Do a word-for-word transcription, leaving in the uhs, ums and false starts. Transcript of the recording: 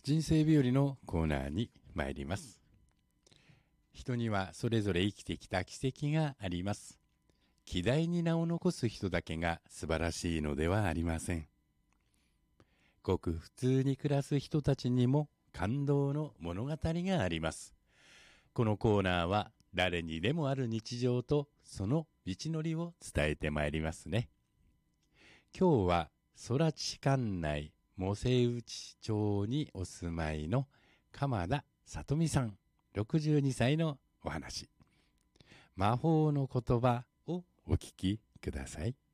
人生日和のコーナーに参ります。人にはそれぞれ生きてきた奇跡があります。希代に名を残す人だけが素晴らしいのではありません。ごく普通に暮らす人たちにも感動の物語があります。このコーナーは誰にでもある日常とその道のりを伝えてまいりますね。今日は空知管内茂瀬内町にお住まいの鎌田里美さんろくじゅうにさいのお話。魔法の言葉をお聞きください。